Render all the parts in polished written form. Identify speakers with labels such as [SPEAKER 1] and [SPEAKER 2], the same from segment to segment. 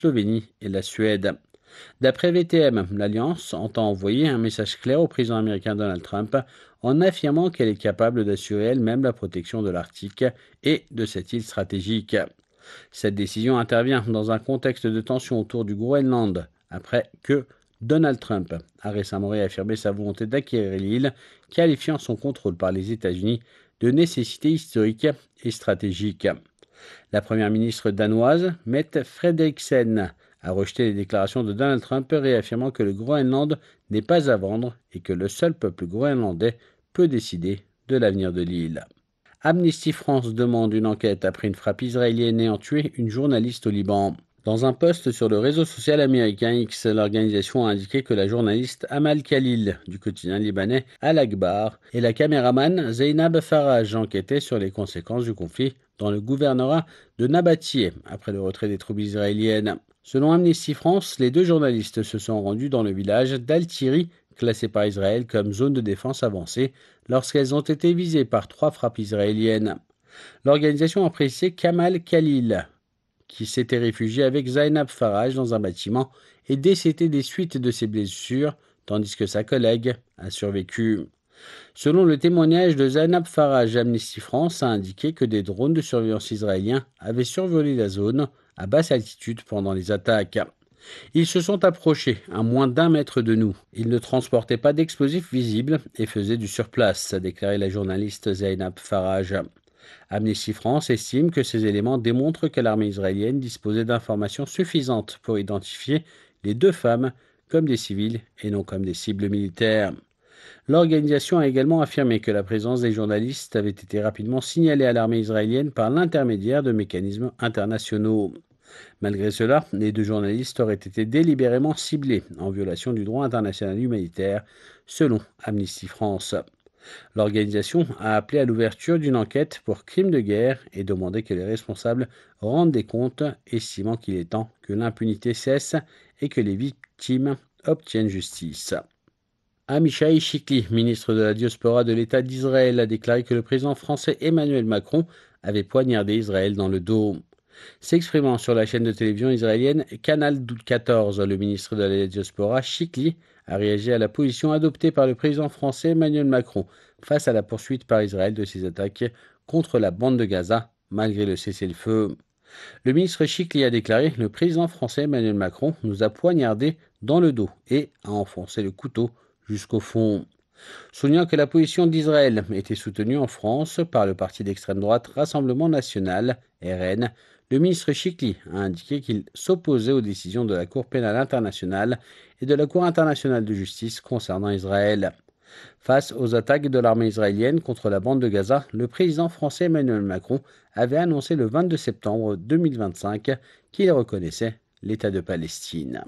[SPEAKER 1] Slovénie et la Suède. D'après VTM, l'Alliance entend envoyer un message clair au président américain Donald Trump en affirmant qu'elle est capable d'assurer elle-même la protection de l'Arctique et de cette île stratégique. Cette décision intervient dans un contexte de tension autour du Groenland, après que Donald Trump a récemment réaffirmé sa volonté d'acquérir l'île, qualifiant son contrôle par les États-Unis de nécessité historique et stratégique. La première ministre danoise, Mette Frederiksen, a rejeté les déclarations de Donald Trump réaffirmant que le Groenland n'est pas à vendre et que le seul peuple groenlandais peut décider de l'avenir de l'île. Amnesty France demande une enquête après une frappe israélienne ayant tué une journaliste au Liban. Dans un post sur le réseau social américain X, l'organisation a indiqué que la journaliste Amal Khalil du quotidien libanais Al Akhbar et la caméraman Zeynab Faraj enquêtaient sur les conséquences du conflit dans le gouvernorat de Nabatie après le retrait des troupes israéliennes. Selon Amnesty France, les deux journalistes se sont rendus dans le village d'Al-Tiri, classé par Israël comme zone de défense avancée, lorsqu'elles ont été visées par 3 frappes israéliennes. L'organisation a précisé qu'Amal Khalil, qui s'était réfugié avec Zainab Faraj dans un bâtiment, est décédé des suites de ses blessures, tandis que sa collègue a survécu. Selon le témoignage de Zainab Faraj, Amnesty France a indiqué que des drones de surveillance israéliens avaient survolé la zone à basse altitude pendant les attaques. Ils se sont approchés à moins d'1 mètre de nous. Ils ne transportaient pas d'explosifs visibles et faisaient du surplace, a déclaré la journaliste Zainab Faraj. Amnesty France estime que ces éléments démontrent que l'armée israélienne disposait d'informations suffisantes pour identifier les 2 femmes comme des civils et non comme des cibles militaires. L'organisation a également affirmé que la présence des journalistes avait été rapidement signalée à l'armée israélienne par l'intermédiaire de mécanismes internationaux. Malgré cela, les 2 journalistes auraient été délibérément ciblés en violation du droit international humanitaire, selon Amnesty France. L'organisation a appelé à l'ouverture d'une enquête pour crimes de guerre et demandé que les responsables rendent des comptes, estimant qu'il est temps que l'impunité cesse et que les victimes obtiennent justice. Amichai Chikli, ministre de la Diaspora de l'État d'Israël, a déclaré que le président français Emmanuel Macron avait poignardé Israël dans le dos. S'exprimant sur la chaîne de télévision israélienne Canal 14, le ministre de la Diaspora, Chikli, a réagi à la position adoptée par le président français Emmanuel Macron face à la poursuite par Israël de ses attaques contre la bande de Gaza, malgré le cessez-le-feu. Le ministre Chikli a déclaré: le président français Emmanuel Macron nous a poignardés dans le dos et a enfoncé le couteau jusqu'au fond. Soulignant que la position d'Israël était soutenue en France par le parti d'extrême droite Rassemblement National, RN, le ministre Chikli a indiqué qu'il s'opposait aux décisions de la Cour pénale internationale et de la Cour internationale de justice concernant Israël. Face aux attaques de l'armée israélienne contre la bande de Gaza, le président français Emmanuel Macron avait annoncé le 22 septembre 2025 qu'il reconnaissait l'État de Palestine.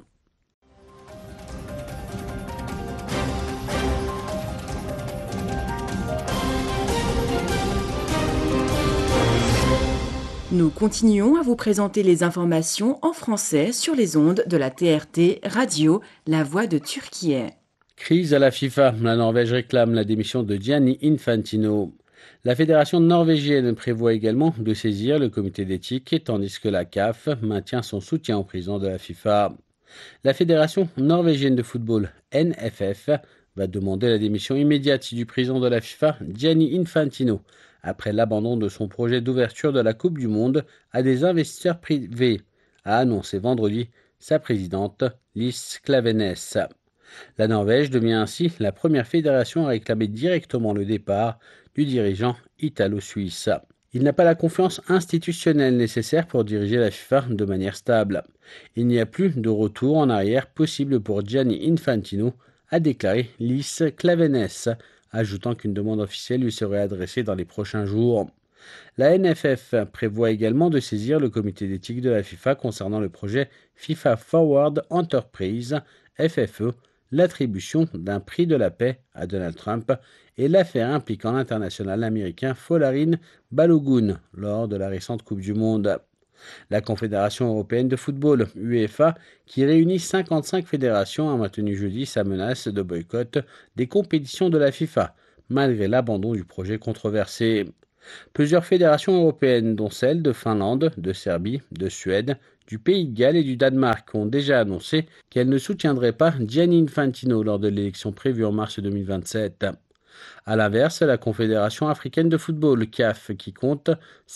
[SPEAKER 2] Nous continuons à vous présenter les informations en français sur les ondes de la TRT Radio, La Voix de Turquie.
[SPEAKER 1] Crise à la FIFA. La Norvège réclame la démission de Gianni Infantino. La fédération norvégienne prévoit également de saisir le comité d'éthique, tandis que la CAF maintient son soutien au président de la FIFA. La fédération norvégienne de football, NFF, va demander la démission immédiate du président de la FIFA, Gianni Infantino, après l'abandon de son projet d'ouverture de la Coupe du Monde à des investisseurs privés, a annoncé vendredi sa présidente, Lise Klaveness. La Norvège devient ainsi la première fédération à réclamer directement le départ du dirigeant italo-suisse. Il n'a pas la confiance institutionnelle nécessaire pour diriger la FIFA de manière stable. Il n'y a plus de retour en arrière possible pour Gianni Infantino, a déclaré Lise Klaveness, ajoutant qu'une demande officielle lui serait adressée dans les prochains jours. La NFF prévoit également de saisir le comité d'éthique de la FIFA concernant le projet FIFA Forward Enterprise, FFE, l'attribution d'un prix de la paix à Donald Trump et l'affaire impliquant l'international américain Folarin Balogun lors de la récente Coupe du Monde. La Confédération européenne de football, UEFA, qui réunit 55 fédérations, a maintenu jeudi sa menace de boycott des compétitions de la FIFA, malgré l'abandon du projet controversé. Plusieurs fédérations européennes, dont celles de Finlande, de Serbie, de Suède, du Pays de Galles et du Danemark ont déjà annoncé qu'elles ne soutiendraient pas Gianni Infantino lors de l'élection prévue en mars 2027. À l'inverse, la Confédération africaine de football, CAF, qui compte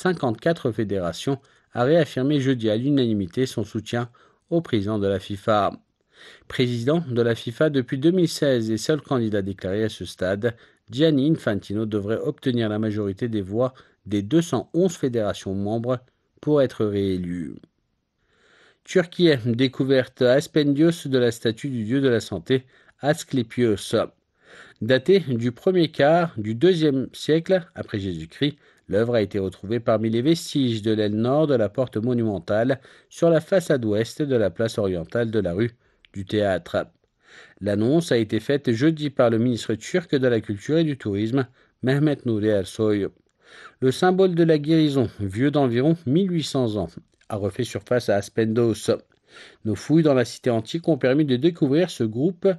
[SPEAKER 1] 54 fédérations, a réaffirmé jeudi à l'unanimité son soutien au président de la FIFA. Président de la FIFA depuis 2016 et seul candidat déclaré à ce stade, Gianni Infantino devrait obtenir la majorité des voix des 211 fédérations membres pour être réélu. Turquie, découverte à Aspendios de la statue du dieu de la santé, Asclépios. Datée du premier quart du IIe siècle après Jésus-Christ, l'œuvre a été retrouvée parmi les vestiges de l'aile nord de la porte monumentale sur la façade ouest de la place orientale de la rue du Théâtre. L'annonce a été faite jeudi par le ministre turc de la Culture et du Tourisme, Mehmet Nuri Ersoy. Le symbole de la guérison, vieux d'environ 1800 ans, a refait surface à Aspendos. Nos fouilles dans la cité antique ont permis de découvrir ce groupe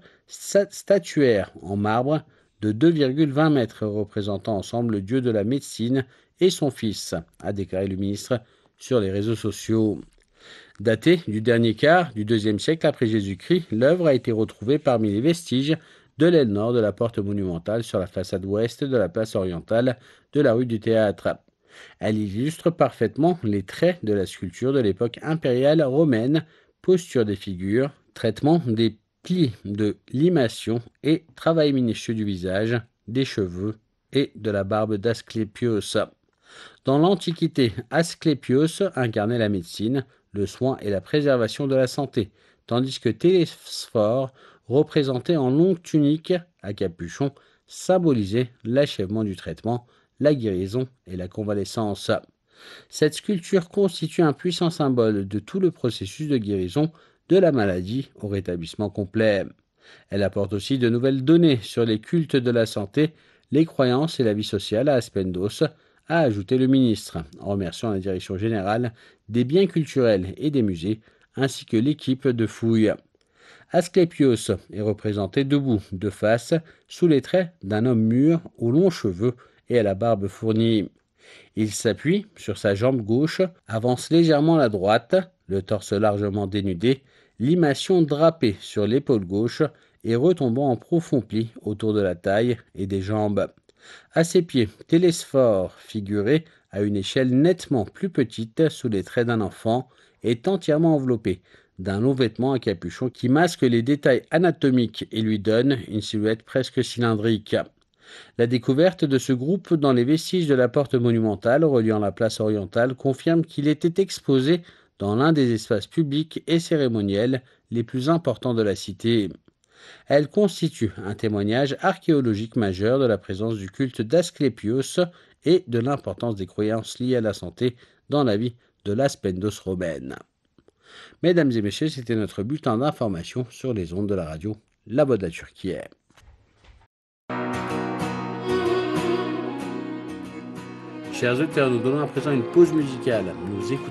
[SPEAKER 1] statuaire en marbre de 2,20 mètres représentant ensemble le dieu de la médecine et son fils, a déclaré le ministre sur les réseaux sociaux. Datée du dernier quart du IIe siècle après Jésus-Christ, l'œuvre a été retrouvée parmi les vestiges de l'aile nord de la porte monumentale sur la façade ouest de la place orientale de la rue du Théâtre. Elle illustre parfaitement les traits de la sculpture de l'époque impériale romaine, posture des figures, traitement des plis de limation et travail minutieux du visage, des cheveux et de la barbe d'Asclépios. Dans l'Antiquité, Asclépios incarnait la médecine, le soin et la préservation de la santé, tandis que Télésphore, représenté en longue tunique à capuchon, symbolisait l'achèvement du traitement, la guérison et la convalescence. Cette sculpture constitue un puissant symbole de tout le processus de guérison de la maladie au rétablissement complet. Elle apporte aussi de nouvelles données sur les cultes de la santé, les croyances et la vie sociale à Aspendos, a ajouté le ministre, en remerciant la Direction générale des biens culturels et des musées, ainsi que l'équipe de fouilles. Asclépios est représenté debout, de face, sous les traits d'un homme mûr aux longs cheveux et à la barbe fournie. Il s'appuie sur sa jambe gauche, avance légèrement la droite, le torse largement dénudé, l'imation drapée sur l'épaule gauche et retombant en profond pli autour de la taille et des jambes. À ses pieds, Télésphore, figuré à une échelle nettement plus petite sous les traits d'un enfant, est entièrement enveloppé d'un long vêtement à capuchon qui masque les détails anatomiques et lui donne une silhouette presque cylindrique. La découverte de ce groupe dans les vestiges de la porte monumentale reliant la place orientale confirme qu'il était exposé dans l'un des espaces publics et cérémoniels les plus importants de la cité. Elle constitue un témoignage archéologique majeur de la présence du culte d'Asclépios et de l'importance des croyances liées à la santé dans la vie de l'Aspendos romaine. Mesdames et messieurs, c'était notre bulletin d'information sur les ondes de la radio La Voix de la Turquie. Chers auditeurs, nous donnons à présent une pause musicale. Nous écoutons